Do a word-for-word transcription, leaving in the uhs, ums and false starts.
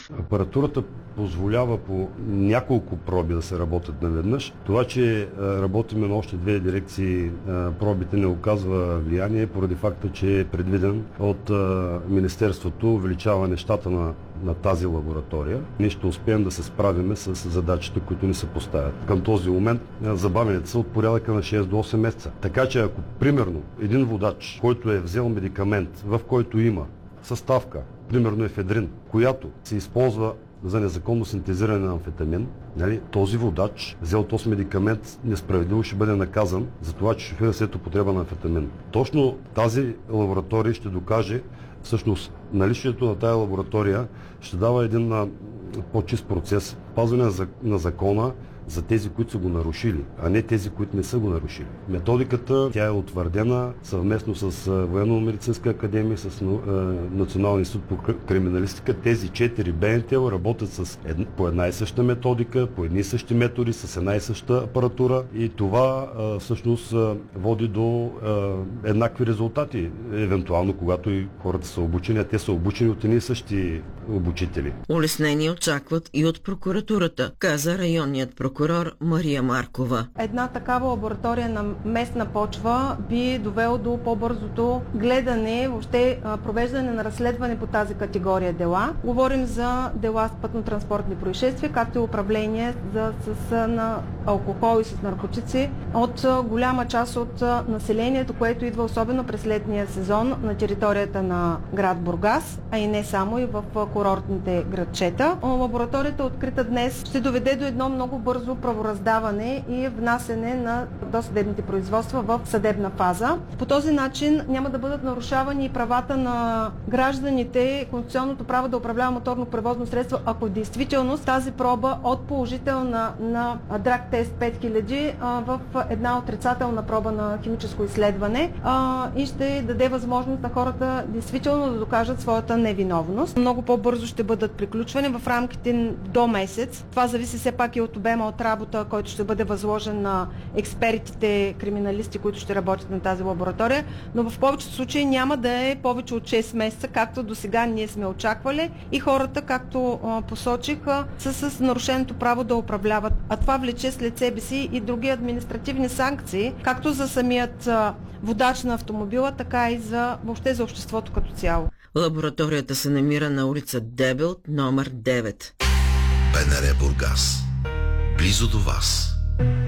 Апаратурата позволява по няколко проби да се работят наведнъж. Това, че работиме на още две дирекции, пробите не оказва влияние, поради факта, че е предвиден от Министерството увеличаване щата на, на тази лаборатория. Ние ще успеем да се справим с задачите, които ни се поставят. Към този момент забавянето са от порядъка на шест до осем месеца. Така че ако, примерно, един водач, който е взел медикамент, в който има съставка, примерно ефедрин, която се използва за незаконно синтезиране на амфетамин, нали, този водач, взел този медикамент, несправедливо ще бъде наказан за това, че шофира след употреба на амфетамин. Точно тази лаборатория ще докаже, всъщност наличието на тази лаборатория ще дава един а, по-чист процес, пазване на закона за тези, които са го нарушили, а не тези, които не са го нарушили. Методиката, тя е утвърдена съвместно с Военно-медицинска академия, с е, Националния институт по криминалистика. Тези четири БНТ работят с една, по една и съща методика, по едни и същи методи, с една и съща апаратура и това е, всъщност е, води до е, еднакви резултати. Евентуално, когато и хората са обучени, а те са обучени от едни и същи обучители. Улеснения очакват и от прокуратурата, каза районният прокурор Мария Маркова. Една такава лаборатория на местна почва би довело до по-бързото гледане, въобще провеждане на разследване по тази категория дела. Говорим за дела с пътно-транспортни происшествия, както и управление за, с, на алкохол и с наркотици от голяма част от населението, което идва особено през летния сезон на територията на град Бургас, а и не само, и в курортните градчета. Лабораторията, открита днес, ще доведе до едно много бързо правораздаване и внасене на досъдебните производства в съдебна фаза. По този начин няма да бъдат нарушавани правата на гражданите, конституционното право да управлява моторно превозно средство, ако действително тази проба от положителна на драг тест пет хиляди в една отрицателна проба на химическо изследване и ще даде възможност на хората действително да докажат своята невиновност. Много по-бързо ще бъдат приключвани в рамките до месец. Това зависи все пак и от обема от работа, който ще бъде възложен на експертите, криминалисти, които ще работят на тази лаборатория, но в повечето случаи няма да е повече от шест месеца, както до сега ние сме очаквали и хората, както посочиха, са с нарушеното право да управляват. А това влече след себе си и други административни санкции, както за самият водач на автомобила, така и за въобще за обществото като цяло. Лабораторията се намира на улица Дебелт, номер девет. БНР Бургас. Близо до вас.